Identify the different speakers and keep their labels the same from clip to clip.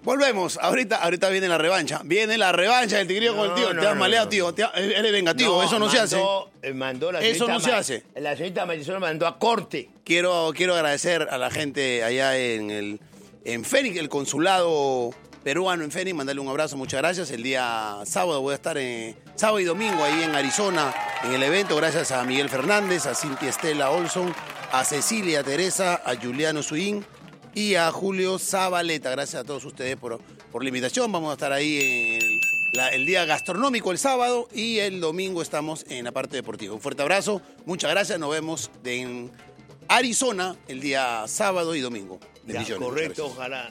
Speaker 1: Volvemos. Ahorita viene la revancha. Viene la revancha del Tigrillo con el tío. Te has maleado, tío. Eres vengativo. Eso no se hace.
Speaker 2: Mandó la
Speaker 1: Eso no se hace.
Speaker 2: La señorita Marisol mandó a corte.
Speaker 1: Quiero agradecer a la gente allá en Fénix, el consulado peruano en Fénix. Mandarle un abrazo. Muchas gracias. El día sábado voy a estar sábado y domingo ahí en Arizona en el evento. Gracias a Miguel Fernández, a Cintia Estela Olson, a Cecilia Teresa, a Juliano Suín y a Julio Zabaleta. Gracias a todos ustedes por la invitación. Vamos a estar ahí en el día gastronómico el sábado y el domingo estamos en la parte deportiva. Un fuerte abrazo, muchas gracias. Nos vemos en Arizona el día sábado y domingo.
Speaker 2: Bendiciones. Correcto, ojalá.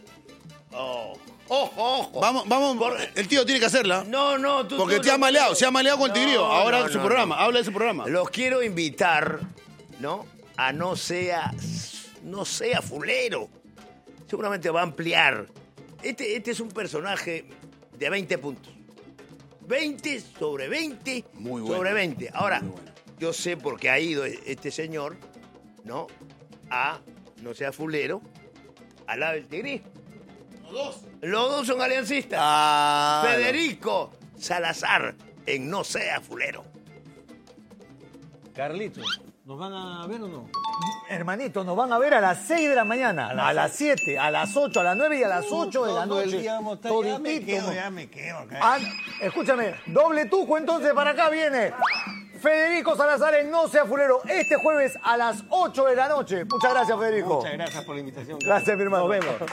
Speaker 2: Ojo.
Speaker 1: Vamos, el tío tiene que hacerla.
Speaker 2: No,
Speaker 1: porque te has maleado, se ha maleado con el Tigrillo. Ahora su programa, habla de su programa.
Speaker 2: Los quiero invitar, ¿no? A no sea fulero. Seguramente va a ampliar. Este es un personaje de 20 puntos. 20 sobre 20
Speaker 1: muy bueno,
Speaker 2: sobre 20. Ahora,
Speaker 1: muy bueno.
Speaker 2: Yo sé por qué ha ido este señor, ¿no? A no sea fulero, al lado del Tigre. Los dos son aliancistas. Federico Salazar en No sea fulero.
Speaker 3: Carlitos, ¿nos van a ver o no? Hermanito, nos van a ver a las 6 de la mañana, a las 7, a las 8, a las 9 y a las 8 de la noche.
Speaker 4: Ya me quedo acá.
Speaker 3: Escúchame, doble tuco entonces para acá viene Federico Salazar en No sea fulero este jueves a las 8 de la noche. Muchas gracias, Federico.
Speaker 4: Muchas gracias por la invitación.
Speaker 3: Gracias, mi hermano.
Speaker 4: Nos vemos.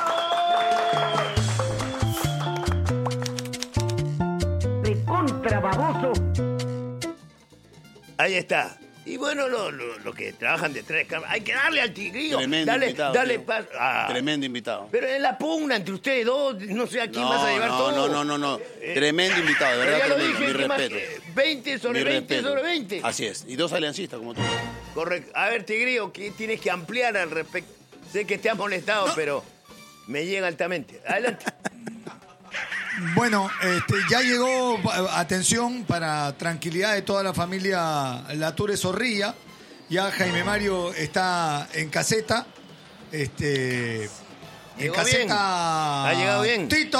Speaker 5: Recontra baboso.
Speaker 2: Ahí está. Y bueno, los que trabajan detrás de cámara, hay que darle al Tigrillo.
Speaker 1: Tremendo invitado.
Speaker 2: Dale paso.
Speaker 1: Tremendo invitado.
Speaker 2: Pero en la pugna entre ustedes dos, no sé a quién vas a llevar todo.
Speaker 1: No. Tremendo invitado, de verdad, tremendo. Mi respeto.
Speaker 2: 20 sobre 20 sobre 20.
Speaker 1: Así es. Y 2 aliancistas como tú.
Speaker 2: Correcto. A ver, Tigrillo, ¿qué tienes que ampliar al respecto? Sé que te has molestado, pero me llega altamente. Adelante.
Speaker 6: Bueno, ya llegó, atención, para tranquilidad de toda la familia Lature Zorrilla. Ya Jaime Mario está en caseta.
Speaker 2: Llegó
Speaker 6: caseta.
Speaker 2: bien. Ha llegado bien.
Speaker 6: Tito,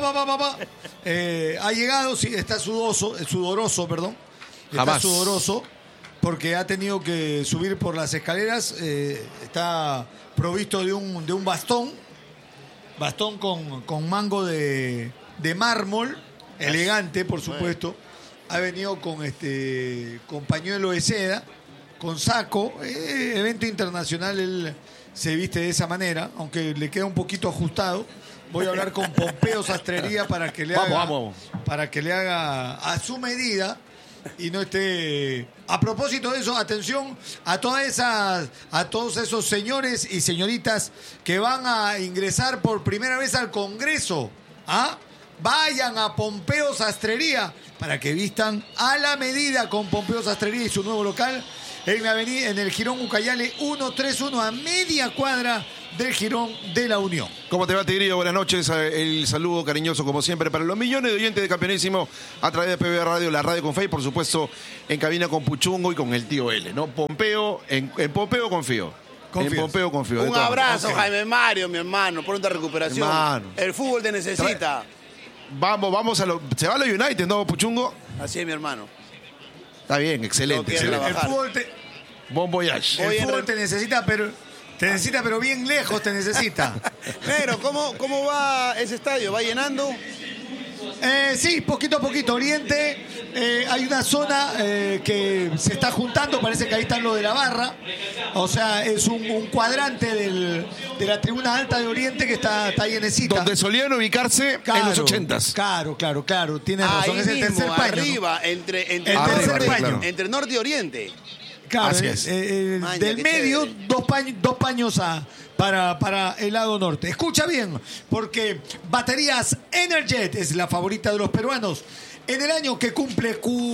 Speaker 6: ha llegado, sí, está sudoroso, perdón.
Speaker 7: Jamás.
Speaker 6: Está sudoroso porque ha tenido que subir por las escaleras. Está provisto de un bastón con mango de mármol, elegante, por supuesto. Ha venido con pañuelo de seda, con saco. Evento internacional, él se viste de esa manera, aunque le queda un poquito ajustado. Voy a hablar con Pompeo Sastrería para que le haga a su medida y no esté. A propósito de eso, atención a todos esos señores y señoritas que van a ingresar por primera vez al Congreso. Vayan a Pompeo Sastrería para que vistan a la medida con Pompeo Sastrería y su nuevo local en el Jirón Ucayale 131, a media cuadra del Jirón de la Unión.
Speaker 7: ¿Cómo te va, Tigrillo? Buenas noches. El saludo cariñoso, como siempre, para los millones de oyentes de Campeonísimo a través de PB Radio, la radio con Fe, y por supuesto en cabina con Puchungo y con el tío L, ¿no? Pompeo, en Pompeo confío. En Pompeo confío.
Speaker 1: Un abrazo, Jaime Mario, mi hermano. Pronta recuperación.
Speaker 7: Hermano.
Speaker 1: El fútbol te necesita.
Speaker 7: Vamos se va a los United, ¿no, Puchungo?
Speaker 1: Así es, mi hermano.
Speaker 7: Está bien, excelente.
Speaker 6: El fútbol
Speaker 7: Bon voyage.
Speaker 6: El fútbol te necesita, pero bien lejos te necesita.
Speaker 1: Negro, ¿cómo va ese estadio? ¿Va llenando?
Speaker 6: Sí, poquito a poquito. Oriente, hay una zona que se está juntando, parece que ahí están lo de la barra. O sea, es un cuadrante de la tribuna alta de Oriente que está llenecita.
Speaker 7: Donde solían ubicarse en los 80s.
Speaker 6: Claro. Tienes razón,
Speaker 1: ahí
Speaker 6: es el
Speaker 1: mismo,
Speaker 6: tercer paño.
Speaker 1: arriba,
Speaker 6: ¿no?
Speaker 1: entre norte y oriente.
Speaker 6: Claro,
Speaker 7: así es.
Speaker 6: Del medio, dos paños para el lado norte. Escucha bien, porque Baterías Energet es la favorita de los peruanos. En el año que cumple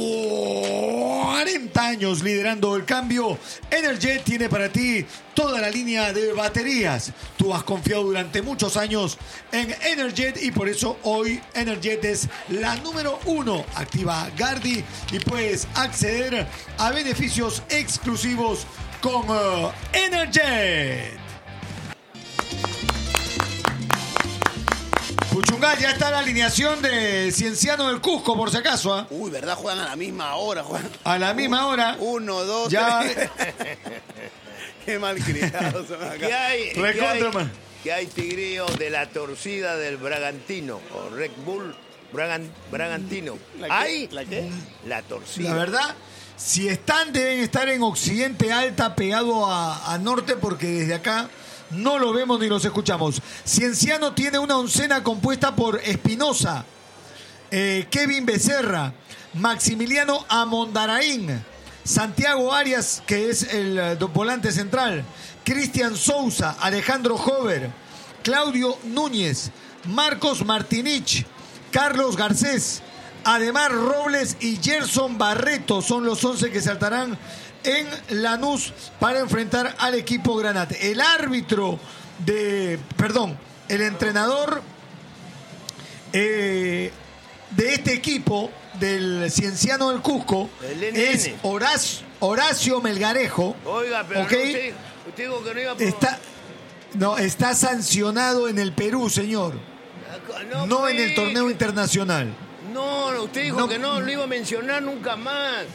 Speaker 6: 40 años liderando el cambio, Energet tiene para ti toda la línea de baterías. Tú has confiado durante muchos años en Energet y por eso hoy Energet es la número 1. Activa Gardi y puedes acceder a beneficios exclusivos con Energet. Bongal, ya está la alineación de Cienciano del Cusco, por si acaso. ¿Ah?
Speaker 1: Uy, ¿verdad? Juegan a la misma hora, Juan.
Speaker 6: A la misma hora.
Speaker 1: 1, 2,
Speaker 6: Ya.
Speaker 1: 3. Qué malcriados son acá.
Speaker 2: ¿Qué hay tigrío de la torcida del Bragantino? O Red Bull Bragantino. ¿Hay?
Speaker 1: ¿La qué?
Speaker 2: La torcida.
Speaker 6: La verdad, si están, deben estar en Occidente Alta, pegado a Norte, porque desde acá no lo vemos ni los escuchamos. Cienciano tiene una oncena compuesta por Espinosa, Kevin Becerra, Maximiliano Amondaraín, Santiago Arias, que es el volante central, Cristian Sousa, Alejandro Hover, Claudio Núñez, Marcos Martinich, Carlos Garcés, Ademar Robles y Gerson Barreto son los 11 que saltarán en Lanús para enfrentar al equipo Granate. El entrenador de este equipo, del Cienciano del Cusco, es Horacio Melgarejo.
Speaker 2: Oiga, pero
Speaker 6: ¿okay?
Speaker 2: usted dijo que no iba por...
Speaker 6: Está sancionado en el Perú, señor. No en el torneo internacional.
Speaker 2: No, usted dijo que no lo iba a mencionar nunca más.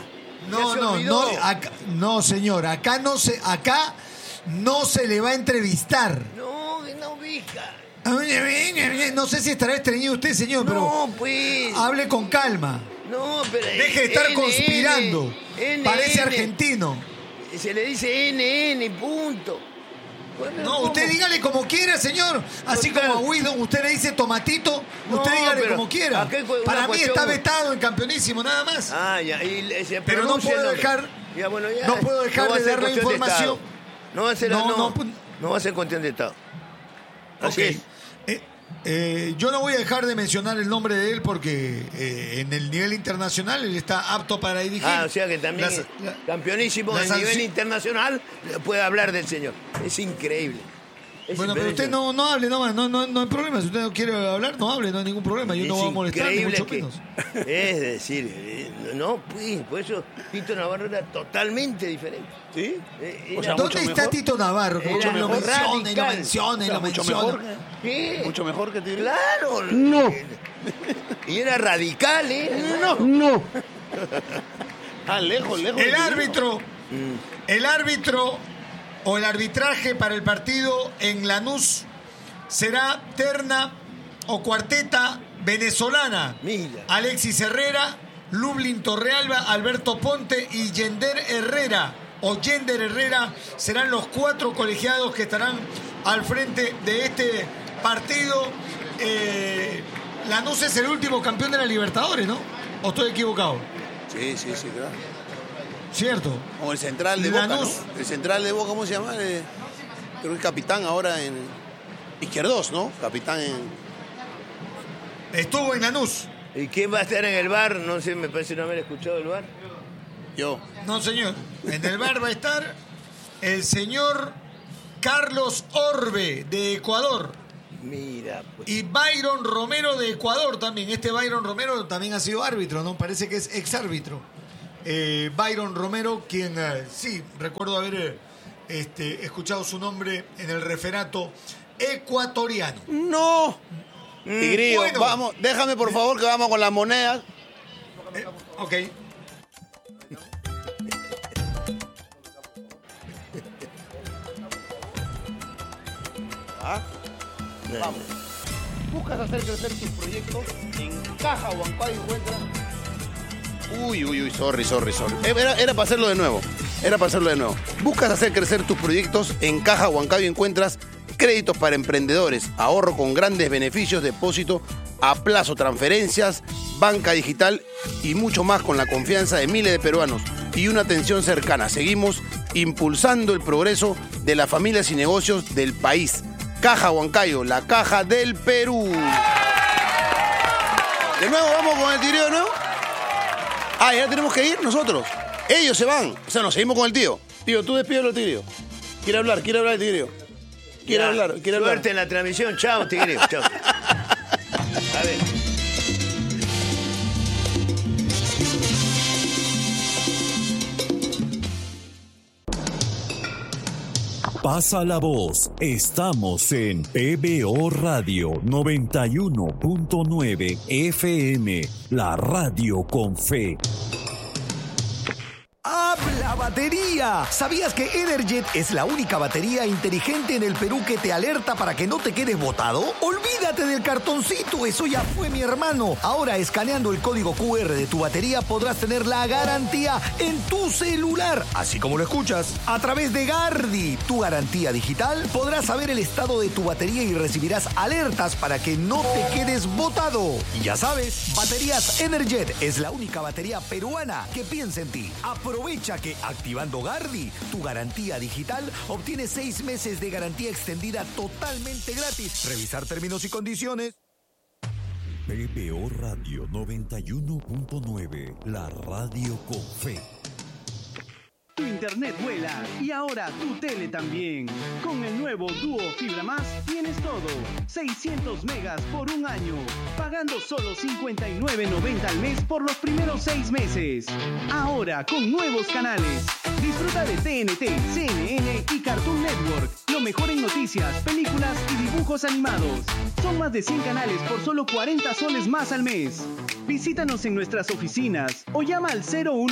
Speaker 6: No, señor, acá no se le va a entrevistar.
Speaker 2: No, vieja.
Speaker 6: No sé si estará estreñido usted, señor, pero
Speaker 2: pues.
Speaker 6: hable con calma.
Speaker 2: No, pero
Speaker 6: deje de estar conspirando. Parece argentino.
Speaker 2: Se le dice NN, punto. Bueno,
Speaker 6: no, usted dígale como quiera, señor. Así como a Guido usted le dice tomatito, usted dígale como quiera. Para mí está vetado en Campeonísimo, nada más.
Speaker 2: Ya.
Speaker 6: Pero no puedo dejar, no puedo dejar de dar la información.
Speaker 2: No va a ser cuestión de Estado. Así es.
Speaker 6: Yo no voy a dejar de mencionar el nombre de él porque en el nivel internacional él está apto para dirigir.
Speaker 2: O sea que también campeonísimo en nivel internacional puede hablar del señor. Es increíble.
Speaker 6: Bueno, pero usted no hable nomás, no hay problema. Si usted no quiere hablar, no hable, no hay ningún problema. Yo no voy a molestar, ni mucho menos.
Speaker 2: Es decir, pues, por eso Tito Navarro era totalmente diferente.
Speaker 1: ¿Sí?
Speaker 6: ¿Dónde está Tito Navarro? Que mucho lo menciona.
Speaker 2: ¿Qué?
Speaker 1: Mucho mejor que Tigre.
Speaker 2: Claro.
Speaker 5: No.
Speaker 2: Y era radical,
Speaker 5: No.
Speaker 1: Lejos.
Speaker 6: El árbitro o el arbitraje para el partido en Lanús será terna o cuarteta venezolana.
Speaker 2: Mira.
Speaker 6: Alexis Herrera, Lublin Torrealba, Alberto Ponte y Yender Herrera serán los 4 colegiados que estarán al frente de este partido. Lanús es el último campeón de la Libertadores, ¿no? ¿O estoy equivocado?
Speaker 1: Sí, claro.
Speaker 6: Cierto.
Speaker 1: Como el central de Boca, ¿no? El central de Boca, ¿cómo se llama? Creo que es capitán ahora en Izquierdos, ¿no? Capitán en...
Speaker 6: Estuvo en Lanús.
Speaker 2: ¿Y quién va a estar en el bar? No sé, me parece no haber escuchado el bar.
Speaker 1: Yo.
Speaker 6: No, señor. En el bar va a estar el señor Carlos Orbe, de Ecuador.
Speaker 2: Mira, pues.
Speaker 6: Y Byron Romero, de Ecuador también. Este Byron Romero también ha sido árbitro, ¿no? Parece que es exárbitro. Byron Romero, quien sí, recuerdo haber escuchado su nombre en el referato ecuatoriano.
Speaker 1: ¡No! Tigrillo,
Speaker 6: bueno.
Speaker 1: Vamos, déjame por favor que vamos con las monedas.
Speaker 6: Ok.
Speaker 1: Vamos. Buscas hacer crecer tus proyectos en Caja Huancayo encuentras. Uy, sorry. Era para hacerlo de nuevo. Buscas hacer crecer tus proyectos en Caja Huancayo encuentras créditos para emprendedores, ahorro con grandes beneficios, depósito a plazo, transferencias, banca digital y mucho más con la confianza de miles de peruanos y una atención cercana. Seguimos impulsando el progreso de las familias y negocios del país. Caja Huancayo, la caja del Perú. De nuevo vamos con el tireo, ¿no? Ya tenemos que ir nosotros. Ellos se van. O sea, nos seguimos con el tío. Tío, tú despídelo, tío. Quiere hablar el tigre. Quiere hablar.
Speaker 2: Suerte en la transmisión. Chao, tigre. Chao. A ver.
Speaker 8: Pasa la voz. Estamos en PBO Radio 91.9 FM, la radio con fe.
Speaker 9: ¡Habla batería! ¿Sabías que Energet es la única batería inteligente en el Perú que te alerta para que no te quedes botado? ¡Olvídate del cartoncito! Eso ya fue, mi hermano. Ahora, escaneando el código QR de tu batería, podrás tener la garantía en tu celular. Así como lo escuchas. A través de Gardi, tu garantía digital, podrás saber el estado de tu batería y recibirás alertas para que no te quedes botado. Y ya sabes, Baterías Energet es la única batería peruana que piensa en ti. Aprovecha que activando Gardi, tu garantía digital, obtienes 6 meses de garantía extendida totalmente gratis. Revisar términos y condiciones.
Speaker 8: PBO Radio 91.9, la radio con fe.
Speaker 10: Tu internet vuela y ahora tu tele también. Con el nuevo Duo Fibra Más tienes todo. 600 megas por un año, pagando solo $59.90 al mes por los primeros 6 meses. Ahora con nuevos canales. Disfruta de TNT, CNN y Cartoon Network. Lo mejor en noticias, películas y dibujos animados. Son más de 100 canales por solo 40 soles más al mes. Visítanos en nuestras oficinas o llama al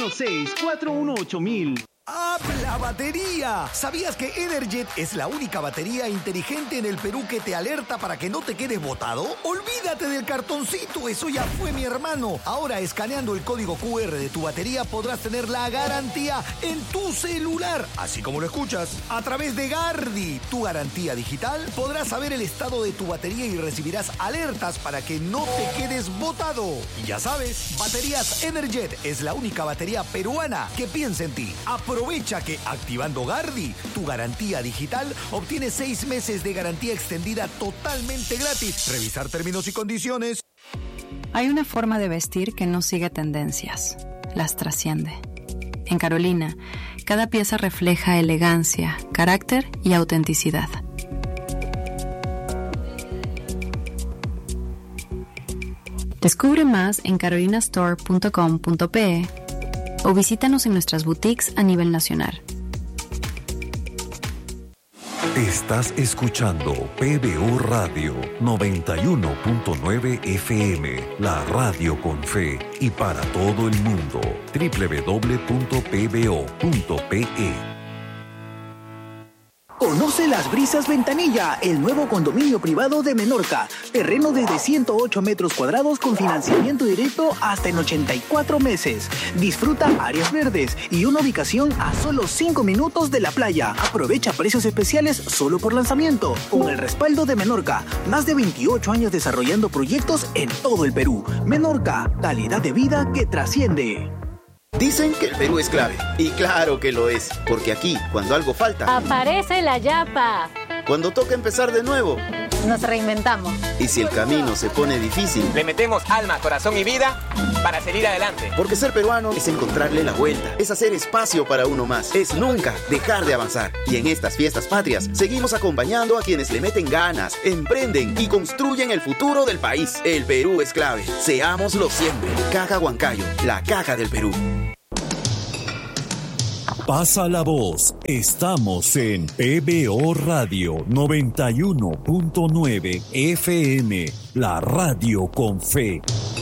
Speaker 10: 016-418-000.
Speaker 9: ¡Habla batería! ¿Sabías que Energet es la única batería inteligente en el Perú que te alerta para que no te quedes botado? ¡Olvídate del cartoncito! Eso ya fue, mi hermano. Ahora, escaneando el código QR de tu batería, podrás tener la garantía en tu celular. Así como lo escuchas. A través de Gardi, tu garantía digital, podrás saber el estado de tu batería y recibirás alertas para que no te quedes botado. Y ya sabes, Baterías Energet es la única batería peruana que piensa en ti. Aprovecha que activando Gardi, tu garantía digital, obtienes 6 meses de garantía extendida totalmente gratis. Revisar términos y condiciones.
Speaker 11: Hay una forma de vestir que no sigue tendencias, las trasciende. En Carolina, cada pieza refleja elegancia, carácter y autenticidad. Descubre más en carolinastore.com.pe o visítanos en nuestras boutiques a nivel nacional.
Speaker 8: Estás escuchando PBO Radio 91.9 FM, la radio con fe y para todo el mundo. www.pbo.pe.
Speaker 12: Conoce Las Brisas Ventanilla, el nuevo condominio privado de Menorca. Terreno desde 108 metros cuadrados con financiamiento directo hasta en 84 meses. Disfruta áreas verdes y una ubicación a solo 5 minutos de la playa. Aprovecha precios especiales solo por lanzamiento. Con el respaldo de Menorca, más de 28 años desarrollando proyectos en todo el Perú. Menorca, calidad de vida que trasciende.
Speaker 13: Dicen que el Perú es clave. Y claro que lo es. Porque aquí, cuando algo falta,
Speaker 14: aparece la yapa.
Speaker 13: Cuando toca empezar de nuevo,
Speaker 14: nos reinventamos.
Speaker 13: Y si el camino se pone difícil,
Speaker 15: le metemos alma, corazón y vida para seguir adelante.
Speaker 13: Porque ser peruano es encontrarle la vuelta. Es hacer espacio para uno más. Es nunca dejar de avanzar. Y en estas fiestas patrias, seguimos acompañando a quienes le meten ganas, emprenden y construyen el futuro del país. El Perú es clave. Seámoslo siempre. Caja Huancayo, la caja del Perú.
Speaker 8: Pasa la voz. Estamos en PBO Radio 91.9 FM, la radio con fe.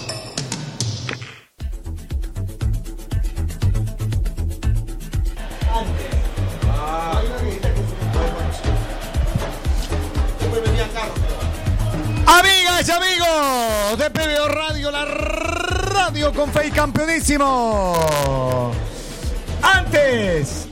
Speaker 3: Amigas y amigos de PBO Radio, la radio con fe y campeonísimo. Antes,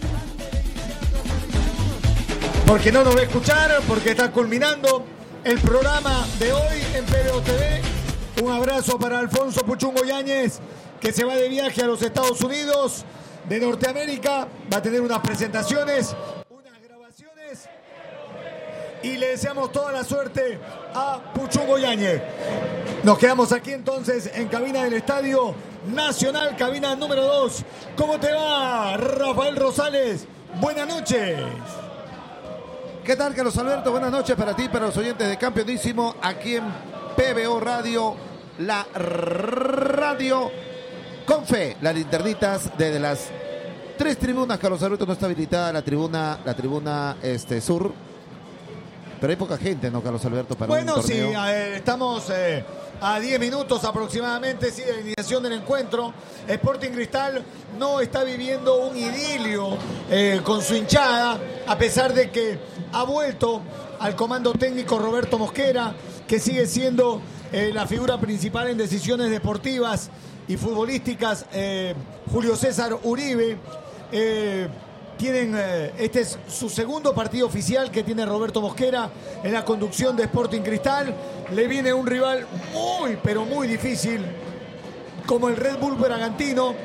Speaker 3: porque no nos va a escuchar, porque está culminando el programa de hoy en PBO TV. Un abrazo para Alfonso Puchungo Yáñez, que se va de viaje a los Estados Unidos de Norteamérica. Va a tener unas presentaciones, unas grabaciones, y le deseamos toda la suerte a Puchungo Yáñez. Nos quedamos aquí entonces en cabina del Estadio Nacional, cabina número 2. ¿Cómo te va, Rafael Rosales? Buenas noches.
Speaker 16: ¿Qué tal, Carlos Alberto? Buenas noches para ti, para los oyentes de Campeonísimo, aquí en PBO Radio, la radio con fe. Las linternitas desde las 3 tribunas, Carlos Alberto, no está habilitada la tribuna sur. Pero hay poca gente, ¿no, Carlos Alberto, para un torneo?
Speaker 3: Sí, estamos a 10 minutos aproximadamente, sí, de la iniciación del encuentro. Sporting Cristal no está viviendo un idilio con su hinchada, a pesar de que ha vuelto al comando técnico Roberto Mosquera, que sigue siendo la figura principal en decisiones deportivas y futbolísticas, Julio César Uribe. Este es su segundo partido oficial que tiene Roberto Mosquera en la conducción de Sporting Cristal. Le viene un rival muy, pero muy difícil, como el Red Bull Bragantino,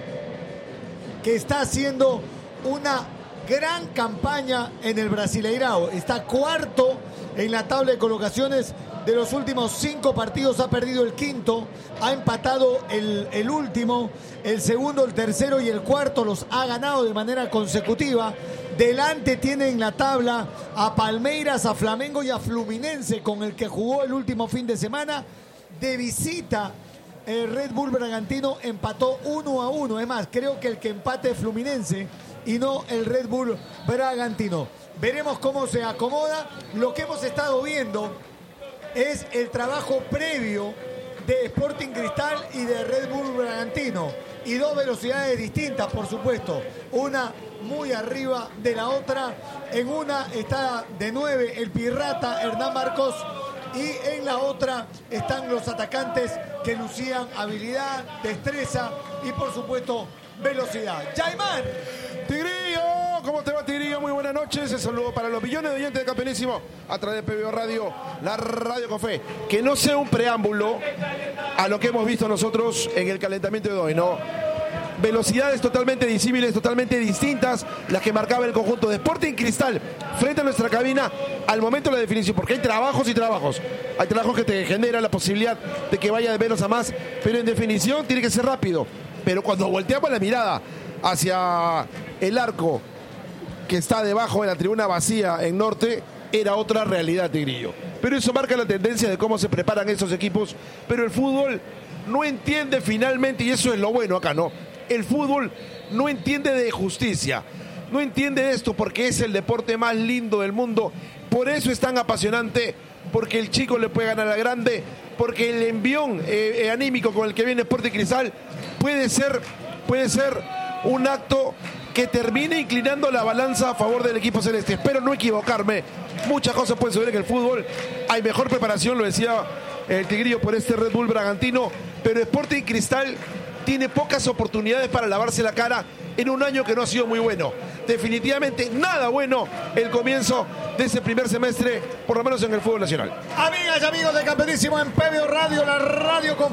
Speaker 3: que está haciendo una gran campaña en el Brasileirao. Está cuarto en la tabla de colocaciones. De los últimos 5 partidos ha perdido el quinto, ha empatado el último, el segundo, el tercero y el cuarto los ha ganado de manera consecutiva. Delante tiene en la tabla a Palmeiras, a Flamengo y a Fluminense, con el que jugó el último fin de semana. De visita, el Red Bull Bragantino empató 1-1. Es más, creo que el que empate es Fluminense y no el Red Bull Bragantino. Veremos cómo se acomoda. Lo que hemos estado viendo es el trabajo previo de Sporting Cristal y de Red Bull Bragantino. Y 2 velocidades distintas, por supuesto. Una muy arriba de la otra. En una está de 9 el pirrata Hernán Marcos. Y en la otra están los atacantes que lucían habilidad, destreza y, por supuesto, velocidad. ¡Yaimán!
Speaker 7: ¡Tigrillo! ¿Cómo te va, Tigrillo? Muy buenas noches. Un saludo para los millones de oyentes de Campeonísimo a través de PBO Radio, la radio con fe. Que no sea un preámbulo a lo que hemos visto nosotros en el calentamiento de hoy, ¿no? Velocidades totalmente disímiles, totalmente distintas, las que marcaba el conjunto de Sporting Cristal frente a nuestra cabina al momento de la definición, porque hay trabajos y trabajos. Hay trabajos que te generan la posibilidad de que vaya de menos a más, pero en definición tiene que ser rápido. Pero cuando volteamos la mirada hacia el arco que está debajo de la tribuna vacía en norte, era otra realidad, Tigrillo. Pero eso marca la tendencia de cómo se preparan esos equipos. Pero el fútbol no entiende finalmente, y eso es lo bueno acá, ¿no? El fútbol no entiende de justicia, no entiende esto porque es el deporte más lindo del mundo. Por eso es tan apasionante, porque el chico le puede ganar al grande, porque el envión anímico con el que viene Sporting Cristal puede ser un acto que termine inclinando la balanza a favor del equipo celeste. Espero no equivocarme. Muchas cosas pueden suceder en el fútbol. Hay mejor preparación, lo decía el Tigrillo, por este Red Bull Bragantino, pero Sporting Cristal tiene pocas oportunidades para lavarse la cara en un año que no ha sido muy bueno. Definitivamente nada bueno el comienzo de ese primer semestre, por lo menos en el fútbol nacional.
Speaker 3: Amigas y amigos de Campeonísimo en PBO Radio, la radio con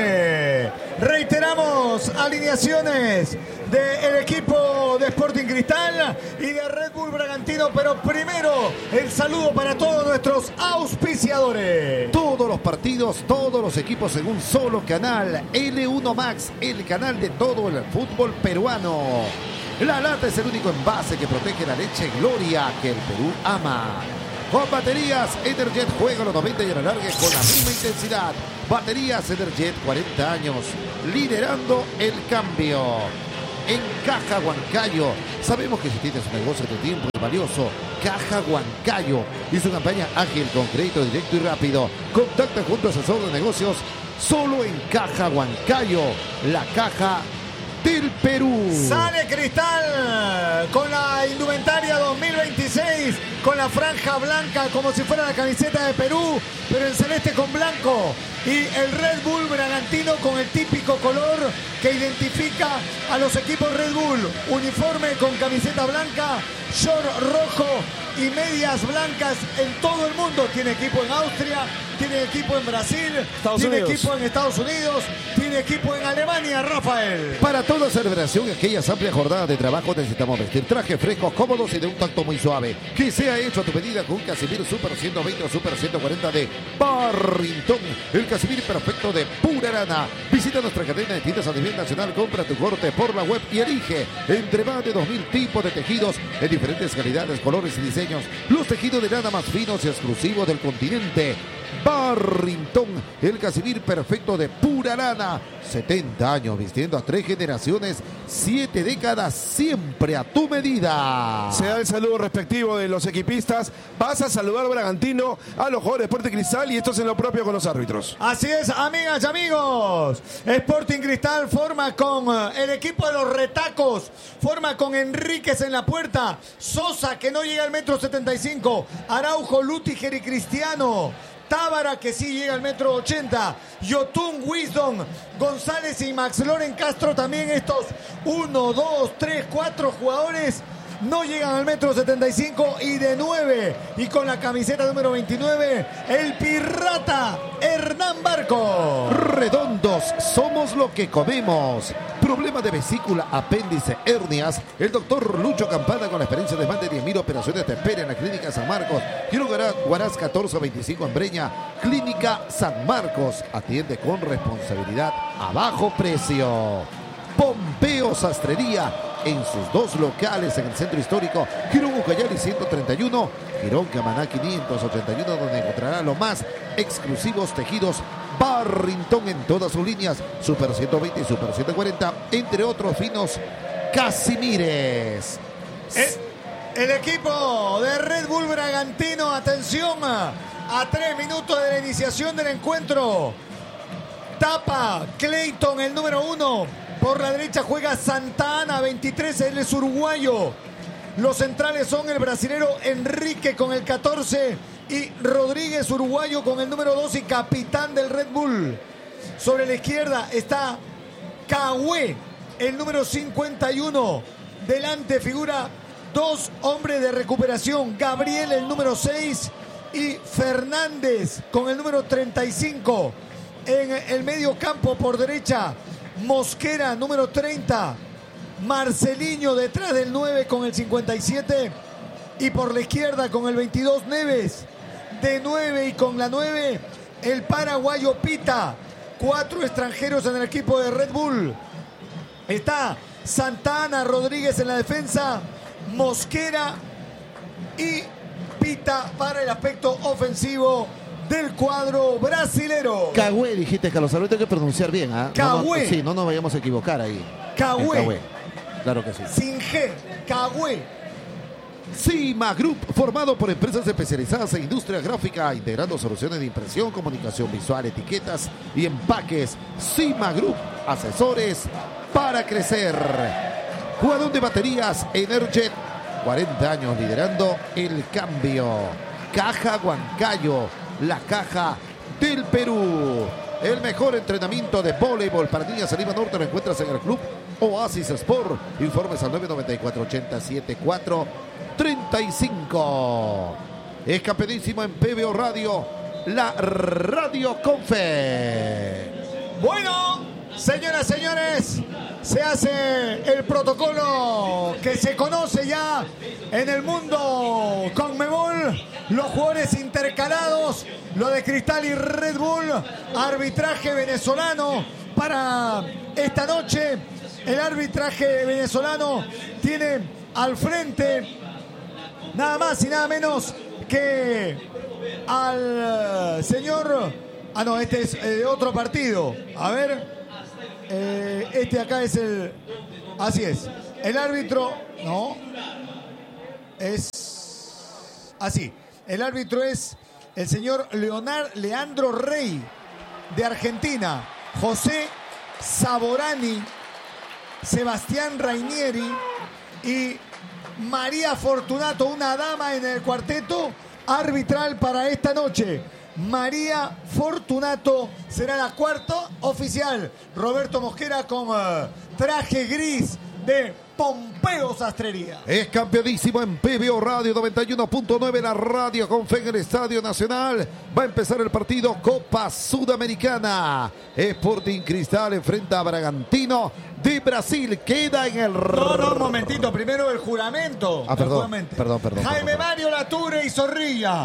Speaker 3: fe. Reiteramos alineaciones del equipo de Sporting Cristal y de Red Bull Bragantino, pero primero el saludo para todos nuestros auspiciadores.
Speaker 16: Todos los partidos, todos los equipos en un solo canal. L1 Max, el canal de todo el fútbol peruano. La lata es el único envase que protege la leche Gloria que el Perú ama. Con baterías Energet, juega los 90 y alargue con la misma intensidad. Baterías Energet, 40 años, liderando el cambio. En Caja Huancayo, sabemos que si tienes un negocio de tiempo es valioso. Caja Huancayo hizo una campaña ágil con crédito directo y rápido. Contacta junto a asesor de negocios solo en Caja Huancayo, la caja del Perú.
Speaker 3: Sale Cristal con la indumentaria 2026, con la franja blanca como si fuera la camiseta de Perú, pero en celeste con blanco. Y el Red Bull Bragantino con el típico color que identifica a los equipos Red Bull. Uniforme con camiseta blanca, short rojo y medias blancas en todo el mundo. Tiene equipo en Austria, tiene equipo en Brasil, tiene equipo en Estados Unidos, tiene equipo en Alemania, Rafael.
Speaker 16: Para toda celebración y aquellas amplias jornadas de trabajo necesitamos vestir trajes frescos, cómodos y de un tacto muy suave. Que sea hecho a tu medida con un Casimir Super 120 o Super 140 de Barrington. El Casimir perfecto de pura lana. Visita nuestra cadena de tiendas a nivel nacional, compra tu corte por la web y elige entre más de 2000 tipos de tejidos en diferentes calidades, colores y diseños. Los tejidos de lana más finos y exclusivos del continente. Barrington. Barrington, el Casimir perfecto de pura lana. 70 años vistiendo a 3 generaciones, 7 décadas, siempre a tu medida.
Speaker 7: Se da el saludo respectivo de los equipistas. Pasa a saludar Bragantino a los jugadores de Sporting Cristal y esto es en lo propio con los árbitros.
Speaker 3: Así es, amigas y amigos. Sporting Cristal forma con el equipo de los retacos. Forma con Enríquez en la puerta. Sosa, que no llega al 1,75 m. Araujo, Lutiger y Cristiano. Tábara, que sí llega al 1,80 m. Yotun, Wisdom, González y Max Loren Castro. También estos 1, 2, 3, 4 jugadores no llegan al 1,75 m. Y de 9, y con la camiseta número 29, el pirata Hernán Barco.
Speaker 16: Redondos, somos lo que comemos. Problema de vesícula, apéndice, hernias. El doctor Lucho Campana, con la experiencia de más de 10.000 operaciones, te espera en la Clínica San Marcos. Quiero Guarás 1425 en Breña. Clínica San Marcos. Atiende con responsabilidad a bajo precio. Pompeo Sastrería, en sus 2 locales en el centro histórico, Girón Ucayali 131, Girón Camaná 581, donde encontrará los más exclusivos tejidos Barrington en todas sus líneas, Super 120 y Super 140, entre otros finos Casimires.
Speaker 3: El equipo de Red Bull Bragantino, atención, a 3 minutos de la iniciación del encuentro. Tapa Clayton, el número 1. Por la derecha juega Santa Ana, 23, él es uruguayo. Los centrales son el brasilero Enrique con el 14 y Rodríguez, uruguayo, con el número 2 y capitán del Red Bull. Sobre la izquierda está Cahue, el número 51. Delante figura 2 hombres de recuperación, Gabriel, el número 6, y Fernández con el número 35. En el medio campo por derecha, Mosquera, número 30. Marceliño detrás del 9 con el 57. Y por la izquierda con el 22, Neves. De 9 y con la 9, el paraguayo Pita. 4 extranjeros en el equipo de Red Bull. Está Santana, Rodríguez en la defensa, Mosquera y Pita para el aspecto ofensivo del cuadro brasilero.
Speaker 16: Cahue, dijiste, Carlos Alberto, hay que pronunciar bien, ¿ah?
Speaker 3: Cahue.
Speaker 16: Sí, no nos vayamos a equivocar ahí.
Speaker 3: Cahue.
Speaker 16: Claro que sí.
Speaker 3: Sin G, Cahue.
Speaker 16: Cima Group, formado por empresas especializadas en industria gráfica, integrando soluciones de impresión, comunicación visual, etiquetas y empaques. Cima Group, asesores para crecer. Jugador de baterías Energet, 40 años liderando el cambio. Caja Huancayo, la caja del Perú. El mejor entrenamiento de voleibol para niñas en Lima Norte lo encuentras en el club Oasis Sport. Informes al 994-874-35. Es campeonísimo en PBO Radio, la radio con fe.
Speaker 3: Bueno, señoras, señores, se hace el protocolo que se conoce ya en el mundo Conmebol. Los jugadores intercalados, lo de Cristal y Red Bull. Arbitraje venezolano para esta noche. El arbitraje venezolano tiene al frente nada más y nada menos que al señor... Ah, no, este es de otro partido. A ver, este acá es el... Así es. El árbitro... No. Es... Así. El árbitro es el señor Leandro Rey, de Argentina. José Saborani, Sebastián Rainieri y María Fortunato, una dama en el cuarteto arbitral para esta noche. María Fortunato será la cuarta oficial. Roberto Mosquera con traje gris de Pompeo Sastrería.
Speaker 16: Es campeonísimo en PBO Radio 91.9, la radio con fe en el Estadio Nacional. Va a empezar el partido Copa Sudamericana. Sporting Cristal enfrenta a Bragantino de Brasil. Queda en el...
Speaker 3: No, un momentito. Primero el juramento.
Speaker 16: Perdón.
Speaker 3: Jaime Mario Lature y Zorrilla.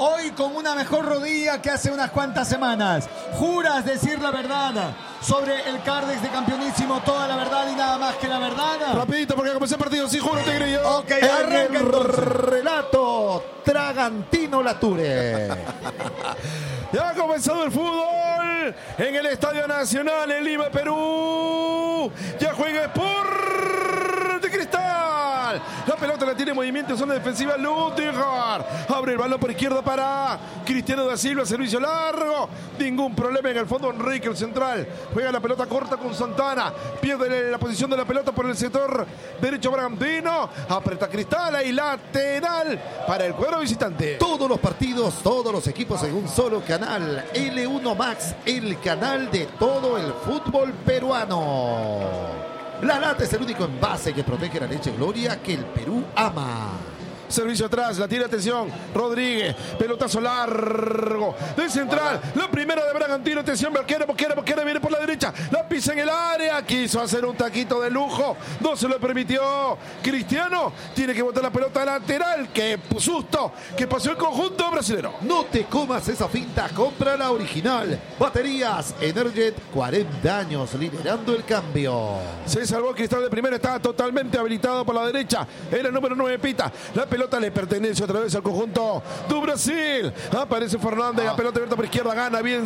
Speaker 3: hoy con una mejor rodilla que hace unas cuantas semanas. ¿Juras decir la verdad sobre el Cardex de Campeonísimo? Toda la verdad y nada más que la verdad.
Speaker 7: Rapidito porque comenzó el partido, sí, juro, Tigrillo.
Speaker 3: Ok, arranca entonces.
Speaker 16: Relato Tragantino Lature.
Speaker 7: Ya ha comenzado el fútbol en el Estadio Nacional en Lima, Perú. Ya juega Sport Cristal. La pelota la tiene en movimiento, zona defensiva. Lutigar abre el balón por izquierda para Cristiano da Silva. Servicio largo. Ningún problema en el fondo. Enrique, el central. Juega la pelota corta con Santana. Pierde la posición de la pelota por el sector derecho Bragantino. Aprieta Cristal. Ahí lateral para el cuadro visitante.
Speaker 16: Todos los partidos, todos los equipos en un solo canal. L1 Max, el canal de todo el fútbol peruano. La Lata es el único envase que protege la leche Gloria que el Perú ama.
Speaker 7: Servicio atrás, la tiene, atención, Rodríguez, pelotazo largo del central, la primera de Bragantino, atención, Mosquera, viene por la derecha, la pisa en el área, quiso hacer un taquito de lujo, no se lo permitió Cristiano, tiene que botar la pelota lateral, qué susto, que pasó el conjunto brasilero.
Speaker 16: No te comas esa finta, compra la original. Baterías Energet, 40 años liderando el cambio.
Speaker 7: Se salvó Cristal de primera, estaba totalmente habilitado por la derecha, era el número 9 Pita, la pelota le pertenece otra vez al conjunto do Brasil. Aparece Fernández, la pelota abierta por izquierda, gana bien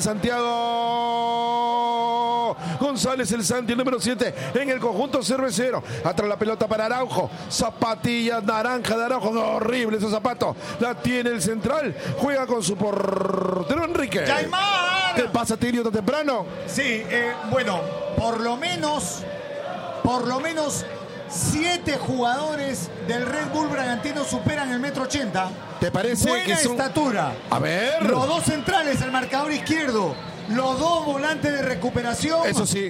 Speaker 7: Santiago González, el Santi, el número 7 en el conjunto cervecero. Atrás la pelota para Araujo, zapatilla naranja de Araujo, horrible esos zapatos. La tiene el central, juega con su portero Enrique.
Speaker 3: ¡Yaimar!
Speaker 7: ¿Qué pasa, Tirio, tan temprano?
Speaker 3: Sí, bueno, por lo menos 7 jugadores del Red Bull Bragantino superan el 1,80 m.
Speaker 7: ¿Te parece
Speaker 3: buena
Speaker 7: que son...
Speaker 3: estatura?
Speaker 7: A ver.
Speaker 3: Los dos centrales, el marcador izquierdo. Los dos volantes de recuperación.
Speaker 7: Eso sí.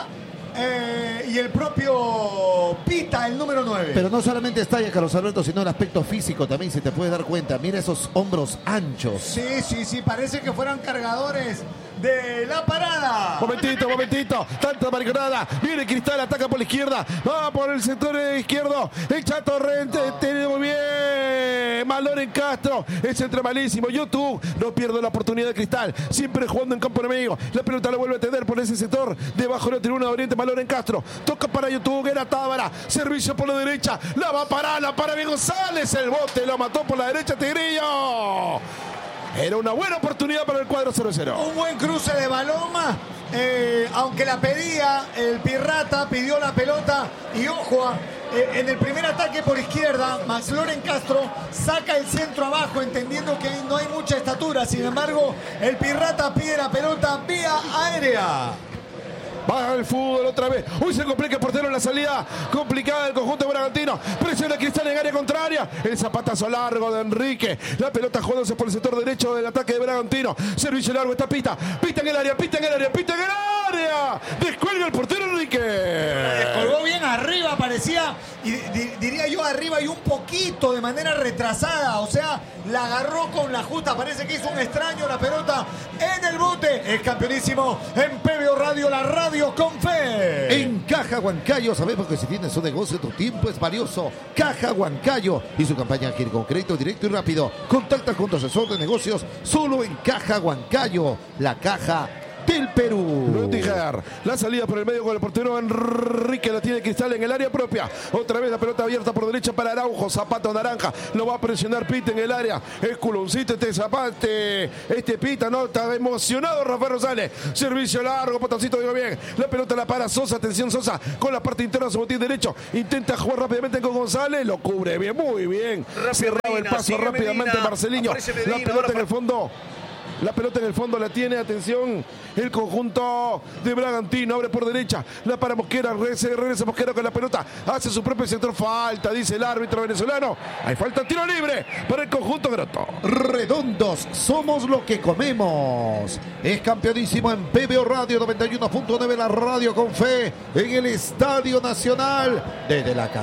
Speaker 3: Y el propio Pita, el número 9.
Speaker 16: Pero no solamente está ya Carlos Alberto, sino el aspecto físico también, si te puedes dar cuenta. Mira esos hombros anchos.
Speaker 3: Sí, parece que fueran cargadores de la parada.
Speaker 7: Momentito, tanta mariconada. Viene Cristal, ataca por la izquierda, va por el sector izquierdo. El Chato Rente, tiene muy bien. Maloren Castro, el centro malísimo. YouTube no pierde la oportunidad de Cristal, siempre jugando en campo enemigo. La pelota la vuelve a tener por ese sector, debajo de la tribuna de Oriente. Maloren Castro, toca para YouTube, era Tábara, servicio por la derecha, la va a parar, la para bien González, el bote lo mató por la derecha Tigrillo. Era una buena oportunidad para el cuadro 0-0.
Speaker 3: Un buen cruce de balón, aunque la pedía, el Pirrata pidió la pelota y ojo, en el primer ataque por izquierda, Maxloren Castro saca el centro abajo entendiendo que no hay mucha estatura, sin embargo el Pirrata pide la pelota vía aérea.
Speaker 7: Va el fútbol otra vez. Uy, se complica el portero en la salida complicada del conjunto Bragantino. Presiona Cristal en área contraria. El zapatazo largo de Enrique. La pelota jugándose por el sector derecho del ataque de Bragantino. Servicio largo, está Pita. Pita en el área. Descuelga el portero Enrique.
Speaker 3: Descolgó bien arriba, parecía, y diría yo arriba y un poquito de manera retrasada. O sea, la agarró con la justa. Parece que hizo un extraño la pelota en el bote. Es campeonísimo en PBO Radio, la radio con fe.
Speaker 16: En Caja Huancayo sabemos que si tienes un negocio tu tiempo es valioso. Caja Huancayo y su campaña quiere con crédito directo y rápido. Contacta con tu asesor de negocios solo en Caja Huancayo, la caja del Perú.
Speaker 7: Lutiger, la salida por el medio con el portero Enrique, la tiene Cristal en el área propia. Otra vez la pelota abierta por derecha para Araujo, zapato naranja, lo va a presionar Pita en el área. Es culoncito este Pita, no, está emocionado Rafael Rosales. Servicio largo, botoncito, digo bien. La pelota la para Sosa, atención Sosa, con la parte interna de su botín derecho. Intenta jugar rápidamente con González, lo cubre bien, muy bien. Cerrado el paso rápidamente Marcelinho. La pelota en el fondo. La pelota en el fondo la tiene, atención, el conjunto de Bragantino, abre por derecha, la para Mosquera, regresa Mosquera con la pelota, hace su propio sector, falta, dice el árbitro venezolano, hay falta, tiro libre para el conjunto Groto.
Speaker 16: Redondos, somos lo que comemos. Es campeonísimo en PBO Radio 91.9, la radio con fe, en el Estadio Nacional, desde la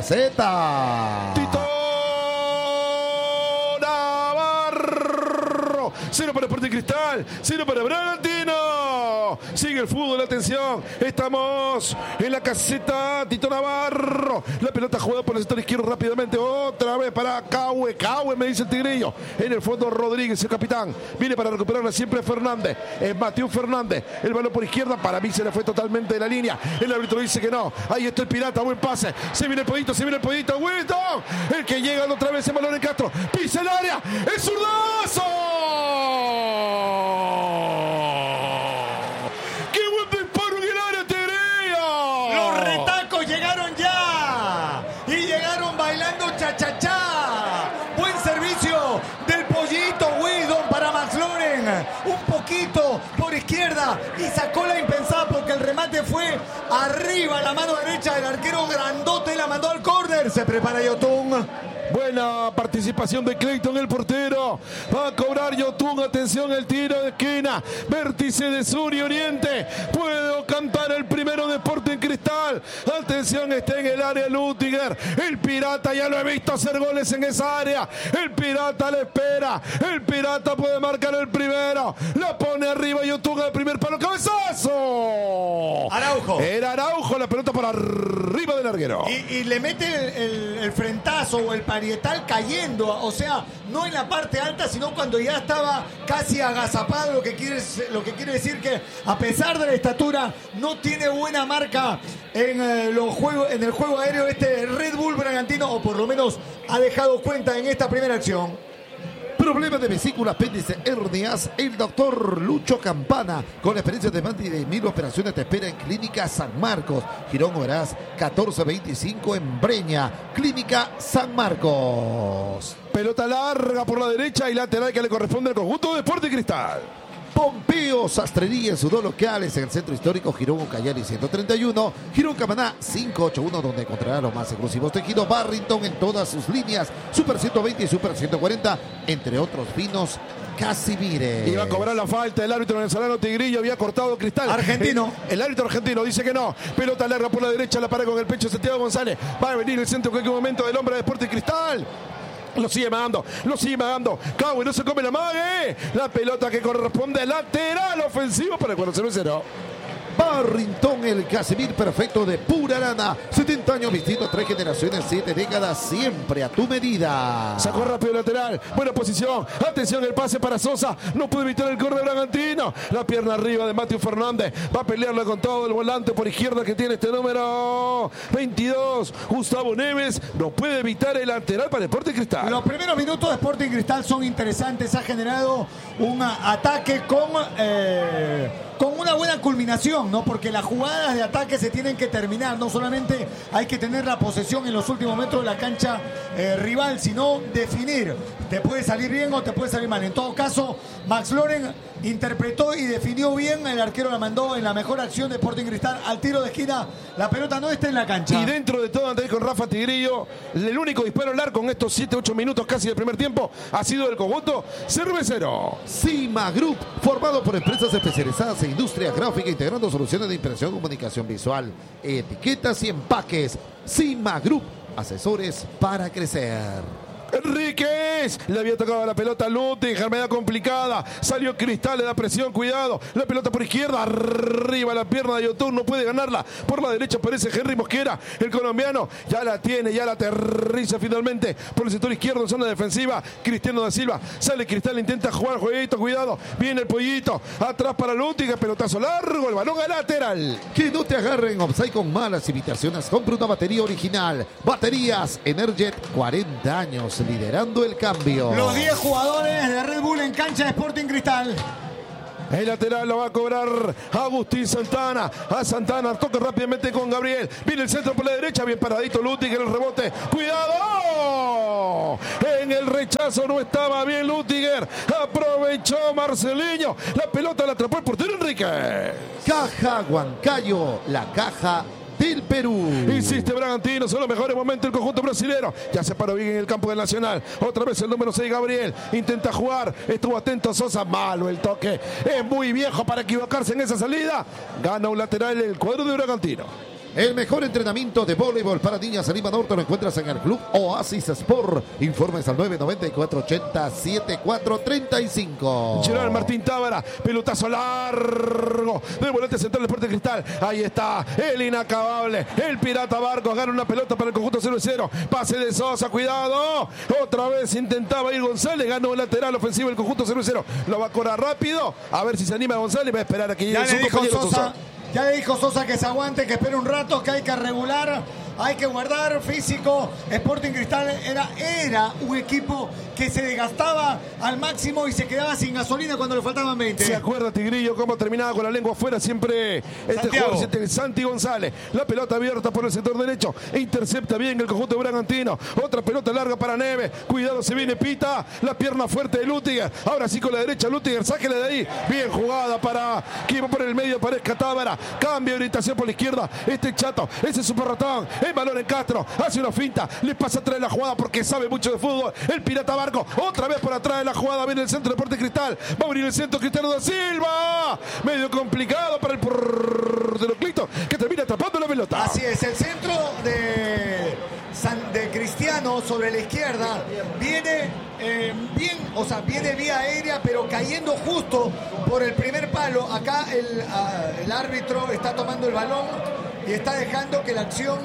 Speaker 16: caseta.
Speaker 7: Tito Navarro 0 para Sporting Cristal, 0 para Bragantino. Sigue el fútbol, atención. Estamos en la caseta Tito Navarro. La pelota jugada por el sector izquierdo rápidamente. Otra vez para Caue, me dice el tigrillo. En el fondo Rodríguez, el capitán. Viene para recuperarla siempre Fernández. Es Mateo Fernández. El balón por izquierda. Para mí se le fue totalmente de la línea. El árbitro dice que no. Ahí está el Pirata. Buen pase. Se viene el Pollito. Wilton. El que llega otra vez en balón en Castro. Pisa el área. ¡Es zurdazo! ¡Qué buen disparo en el área, Tigrillo!
Speaker 3: Los retacos llegaron ya. Y llegaron bailando cha-cha-cha. Buen servicio del Pollito Wilton para Max Loren. Un poquito por izquierda y sacó la impensada porque el remate fue arriba, la mano derecha del arquero grandote, la mandó al córner. Se prepara Yotun.
Speaker 7: Buena participación de Clayton, el portero. Va a cobrar Yotun. Atención, el tiro de esquina. Vértice de sur y oriente. Puedo cantar el primero de Sporting Cristal. Atención, está en el área Lutiger. El Pirata ya lo he visto hacer goles en esa área. El Pirata le espera. El Pirata puede marcar el primero. La pone arriba Yotun al primer palo. ¡Cabezazo!
Speaker 3: Araujo.
Speaker 7: Era Araujo. La pelota por arriba del larguero.
Speaker 3: Y le mete el frentazo o el parietal cayendo, o sea, no en la parte alta, sino cuando ya estaba casi agazapado, lo que quiere decir que a pesar de la estatura no tiene buena marca en el juego aéreo este Red Bull Bragantino, o por lo menos ha dejado cuenta en esta primera acción.
Speaker 16: Problemas de vesícula, apéndice, hernias. El doctor Lucho Campana, con la experiencia de más de 1000 operaciones, te espera en Clínica San Marcos. Girón Oberás, 1425 en Breña. Clínica San Marcos.
Speaker 7: Pelota larga por la derecha y lateral que le corresponde al conjunto de Sporting Cristal.
Speaker 16: Pompeo Sastrería en sus dos locales en el centro histórico Girón Ucayali 131, Girón Camaná 581, donde encontrará los más exclusivos tejidos Barrington en todas sus líneas, Super 120 y Super 140, entre otros vinos Casimire.
Speaker 7: Iba a cobrar la falta el árbitro venezolano Tigrillo, había cortado Cristal.
Speaker 3: Argentino.
Speaker 7: El árbitro argentino dice que no. Pelota larga por la derecha, la para con el pecho Santiago González. Va a venir el centro en cualquier momento del hombre de Sporting Cristal. Lo sigue magando. Caue, no se come la mague. La pelota que corresponde al lateral ofensivo para el cuadro 0-0.
Speaker 16: Barrington, el Casimir perfecto de pura lana. 70 años vistiendo 3 generaciones, 7 décadas, siempre a tu medida.
Speaker 7: Sacó rápido el lateral. Buena posición. Atención, el pase para Sosa. No puede evitar el córner bragantino. La pierna arriba de Mateo Fernández. Va a pelearla con todo el volante por izquierda que tiene este número 22. Gustavo Neves. No puede evitar el lateral para el Sporting Cristal.
Speaker 3: Los primeros minutos de Sporting Cristal son interesantes. Ha generado un ataque con una buena culminación, ¿no? Porque las jugadas de ataque se tienen que terminar. No solamente hay que tener la posesión en los últimos metros de la cancha rival, sino definir. Te puede salir bien o te puede salir mal. En todo caso, Max Loren interpretó y definió bien. El arquero la mandó en la mejor acción de Sporting Cristal al tiro de esquina. La pelota no está en la cancha.
Speaker 7: Y dentro de todo, Andrés, con Rafa Tigrillo, el único disparo al arco en estos 7-8 minutos casi del primer tiempo ha sido del conjunto cervecero.
Speaker 16: Cima Group, formado por empresas especializadas en industria gráfica, integrando soluciones de impresión, comunicación visual, etiquetas y empaques. Cima Group, asesores para crecer.
Speaker 7: Enríquez, le había tocado la pelota a Luti, enfermedad complicada, salió Cristal, le da presión, cuidado, la pelota por izquierda, arriba la pierna de Yotun, no puede ganarla, por la derecha aparece Henry Mosquera, el colombiano, ya la tiene, ya la aterriza finalmente, por el sector izquierdo en zona defensiva, Cristiano da Silva, sale Cristal, intenta jugar, jueguito, cuidado, viene el Pollito, atrás para Luti, pelotazo largo, el balón a lateral.
Speaker 16: Que no te agarren offside con malas imitaciones, compra una batería original, baterías Energet, 40 años. Liderando el cambio.
Speaker 3: Los 10 jugadores de Red Bull en cancha de Sporting Cristal.
Speaker 7: El lateral lo va a cobrar Agustín Santana. A Santana toca rápidamente con Gabriel. Viene el centro por la derecha. Bien paradito Lutiger, el rebote. ¡Cuidado! En el rechazo no estaba bien Lutiger. Aprovechó Marceliño. La pelota la atrapó el portero Enrique.
Speaker 16: Caja Huancayo, la caja del Perú.
Speaker 7: Insiste Bragantino, son los mejores momentos del conjunto brasilero. Ya se paró bien en el campo del Nacional. Otra vez el número 6, Gabriel. Intenta jugar. Estuvo atento Sosa. Malo el toque. Es muy viejo para equivocarse en esa salida. Gana un lateral el cuadro de Bragantino.
Speaker 16: El mejor entrenamiento de voleibol para niñas en Lima Norte lo encuentras en el Club Oasis Sport. Informes al 994-80-7435.
Speaker 7: Gerard Martín Tábara, pelotazo largo del volante central del Deportes Cristal. Ahí está, el inacabable, el Pirata Barco. Gana una pelota para el conjunto 0-0. Pase de Sosa, cuidado. Otra vez intentaba ir González. Ganó el lateral ofensivo el conjunto 0-0. Lo va a correr rápido. A ver si se anima González. Va a esperar a que llegue su compañero Sosa.
Speaker 3: Ya le dijo Sosa que se aguante, que espere un rato, que hay que regular, hay que guardar físico. Sporting Cristal era un equipo que se desgastaba al máximo y se quedaba sin gasolina cuando le faltaban 20.
Speaker 7: ¿Se acuerda, Tigrillo, cómo terminaba con la lengua afuera siempre este jugador, Santi González? La pelota abierta por el sector derecho. E intercepta bien el conjunto de Bragantino. Otra pelota larga para Neves. Cuidado, se viene Pita. La pierna fuerte de Lutiger. Ahora sí con la derecha, Lutiger. Sáquele de ahí. Bien jugada para que va por el medio. Parezca Tábara. Cambio de orientación por la izquierda. Este Chato. Ese Super Ratón. El balón en Castro. Hace una finta. Le pasa atrás de la jugada porque sabe mucho de fútbol. El Pirata Barco. Otra vez por atrás de la jugada. Viene el centro de Deportes Cristal. Va a venir el centro Cristiano da Silva. Medio complicado para el portero Clito, que termina atrapando la pelota.
Speaker 3: Así es. El centro de Cristiano sobre la izquierda viene bien, o sea, viene vía aérea, pero cayendo justo por el primer palo. Acá el árbitro está tomando el balón y está dejando que la acción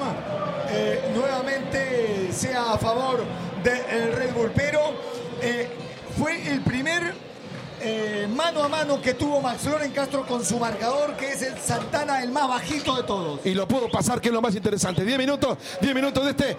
Speaker 3: nuevamente sea a favor del Red Bull, pero fue el primer mano a mano que tuvo Max Loren Castro con su marcador, que es el Santana, el más bajito de todos.
Speaker 7: Y lo pudo pasar, que es lo más interesante. 10 minutos de este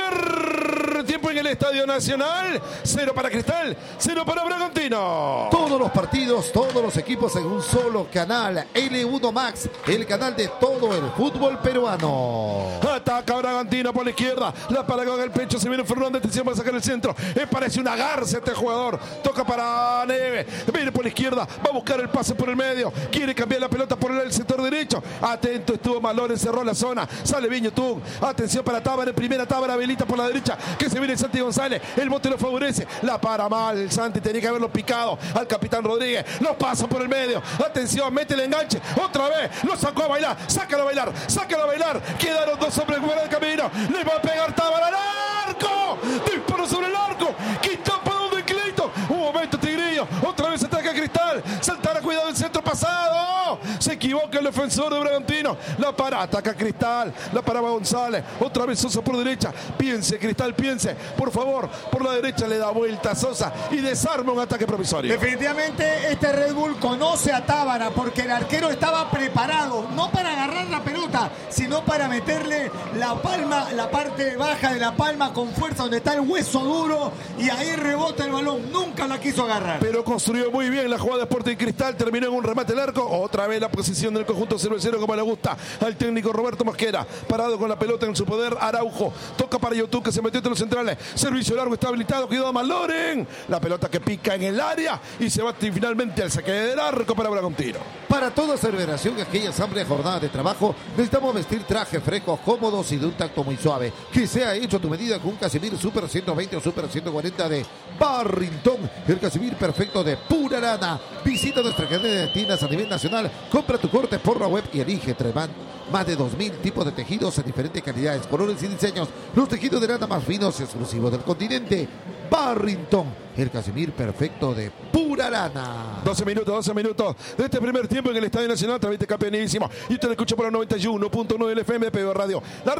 Speaker 7: primer tiempo en el Estadio Nacional. 0 para Cristal, 0 para Bragantino.
Speaker 16: Todos los partidos, todos los equipos en un solo canal. L1 Max, el canal de todo el fútbol peruano.
Speaker 7: Ataca Bragantino por la izquierda. La para con el pecho. Se viene Fernández. Atención para sacar el centro. Parece una garza este jugador. Toca para Neves. Viene por la izquierda. Va a buscar el pase por el medio. Quiere cambiar la pelota por el sector derecho. Atento estuvo Malón. Cerró la zona. Sale bien YouTube. Atención para Tábara. En primera Tábara. Habilita por la derecha. Que se viene Santi González. El bote lo favorece. La para mal. El Santi tenía que haberlo picado al capitán Rodríguez. Lo pasa por el medio. Atención. Mete el enganche. Otra vez. Lo sacó a bailar. Sácalo a bailar. Sácalo a bailar. Quedaron dos hombres fuera del camino. Le va a pegar Tábara al arco. Disparo sobre el arco. Quita para donde Cleito. Un momento, Tigrillo. Otra vez ataca Cristal. Saltará, cuidado el centro pasado. Se equivoca el defensor de Bragantino. La para, ataca Cristal. La paraba González. Otra vez Sosa por derecha. Piense, Cristal, piense. Por favor, por la derecha le da vuelta a Sosa y desarma un ataque provisorio.
Speaker 3: Definitivamente este Red Bull conoce a Tábara porque el arquero estaba preparado, no para agarrar la pelota, sino para meterle la palma, la parte baja de la palma con fuerza, donde está el hueso duro, y ahí rebota el balón. Nunca la quiso agarrar.
Speaker 7: Pero construyó muy bien la jugada de Sporting Cristal. Terminó en un remate al arco. Otra vez la posición del conjunto 0-0 como le gusta al técnico Roberto Mosquera. Parado con la pelota en su poder. Araujo toca para YouTube, que se metió entre los centrales. Servicio largo, está habilitado. Cuidado Maloren. La pelota que pica en el área y se va finalmente al saque del arco para Bragantino.
Speaker 16: Para toda celebración, aquella amplia jornada de trabajo, necesitamos vestir trajes frescos, cómodos y de un tacto muy suave. Que sea hecho a tu medida con un Casimir Super 120 o Super 140 de Barrington. El Casimir perfecto de pura lana. Visita nuestra cadena de tiendas a nivel nacional. Compra tu corte por la web y elige entre más de 2.000 tipos de tejidos en diferentes calidades, colores y diseños. Los tejidos de lana más finos y exclusivos del continente. Barrington, el Casimir perfecto de pura lana.
Speaker 7: 12 minutos de este primer tiempo en el Estadio Nacional. Traviste campeonísimo. Y usted lo escucha por la 91.9 del FM de PBO Radio. La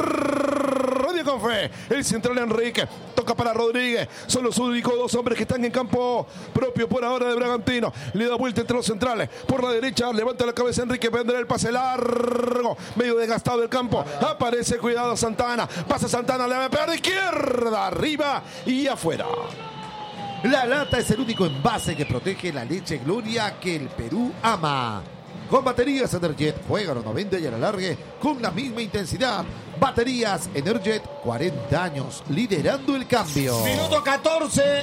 Speaker 7: radio con fe. El central Enrique. Toca para Rodríguez. Son los únicos dos hombres que están en campo propio por ahora de Bragantino. Le da vuelta entre los centrales. Por la derecha levanta la cabeza Enrique. Vendrá el pase largo. Medio desgastado el campo. Aparece, cuidado Santana. Pasa Santana. Le va a pegar de izquierda. Arriba y afuera.
Speaker 16: La lata es el único envase que protege la leche Gloria que el Perú ama. Con baterías Energet, juega a los 90 y a la largue con la misma intensidad. Baterías Energet, 40 años, liderando el cambio.
Speaker 3: Minuto 14